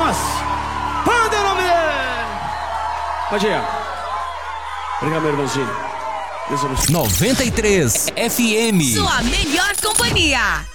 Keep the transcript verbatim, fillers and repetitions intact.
palmas para o nome dele. Pode ir. Obrigado, meu irmãozinho. noventa e três F M. Sua melhor companhia.